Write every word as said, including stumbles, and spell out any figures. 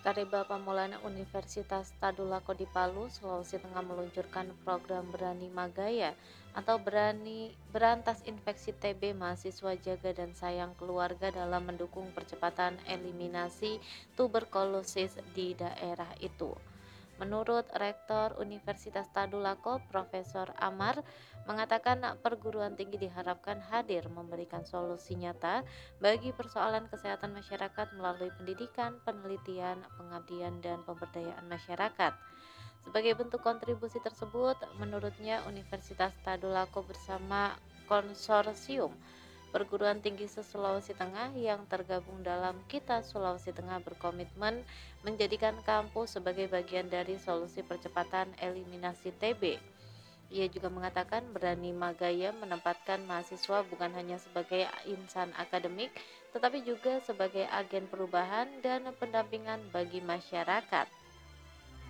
Kareba Pamulana Universitas Tadulako di Palu, Sulawesi Tengah meluncurkan program Berani Magaya atau Berani Berantas Infeksi T B Mahasiswa Jaga dan Sayang Keluarga dalam mendukung percepatan eliminasi tuberkulosis di daerah itu. Menurut Rektor Universitas Tadulako, Profesor Amar, mengatakan perguruan tinggi diharapkan hadir memberikan solusi nyata bagi persoalan kesehatan masyarakat melalui pendidikan, penelitian, pengabdian, dan pemberdayaan masyarakat. Sebagai bentuk kontribusi tersebut, menurutnya Universitas Tadulako bersama konsorsium perguruan tinggi se-Sulawesi Tengah yang tergabung dalam Kita Sulawesi Tengah berkomitmen menjadikan kampus sebagai bagian dari solusi percepatan eliminasi T B. Ia juga mengatakan Berani Magaya menempatkan mahasiswa bukan hanya sebagai insan akademik, tetapi juga sebagai agen perubahan dan pendampingan bagi masyarakat.